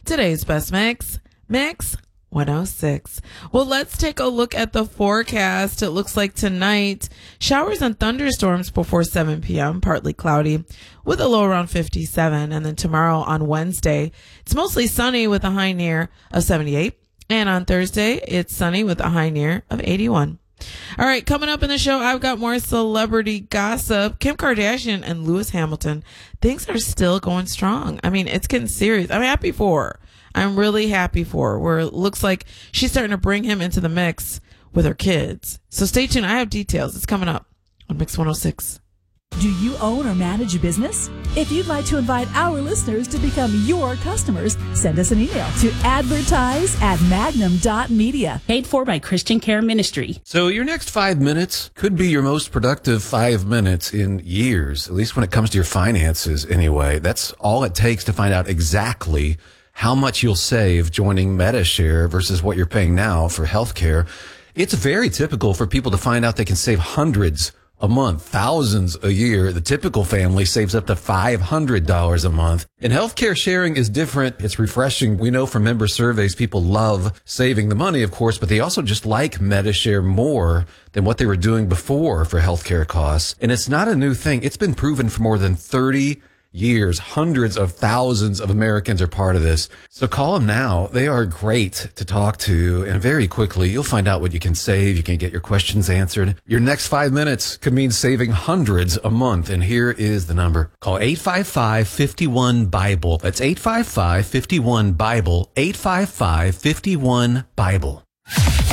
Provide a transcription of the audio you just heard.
today's best mix, Mix 106. Well, let's take a look at the forecast. It looks like tonight, showers and thunderstorms before 7 p.m., partly cloudy with a low around 57. And then tomorrow on Wednesday, it's mostly sunny with a high near of 78. And on Thursday, it's sunny with a high near of 81. All right, coming up in the show, I've got more celebrity gossip. Kim Kardashian and Lewis Hamilton. Things are still going strong. I mean, it's getting serious. I'm happy for her. I'm really happy for her, where it looks like she's starting to bring him into the mix with her kids. So stay tuned. I have details. It's coming up on Mix 106. Do you own or manage a business? If you'd like to invite our listeners to become your customers, send us an email to advertise@magnum.media. Paid for by Christian Care Ministry. So your next 5 minutes could be your most productive 5 minutes in years, at least when it comes to your finances anyway. That's all it takes to find out exactly how much you'll save joining MediShare versus what you're paying now for healthcare. It's very typical for people to find out they can save hundreds a month, thousands a year. The typical family saves up to $500 a month. And healthcare sharing is different. It's refreshing. We know from member surveys, people love saving the money, of course, but they also just like MediShare more than what they were doing before for healthcare costs. And it's not a new thing. It's been proven for more than 30 years. Hundreds of thousands of Americans are part of this. So call them now. They are great to talk to. And very quickly, you'll find out what you can save. You can get your questions answered. Your next 5 minutes could mean saving hundreds a month. And here is the number. Call 855-51-BIBLE. That's 855-51-BIBLE. 855-51-BIBLE.